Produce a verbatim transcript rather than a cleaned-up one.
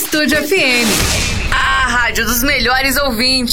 Estúdio F M. A rádio dos melhores ouvintes.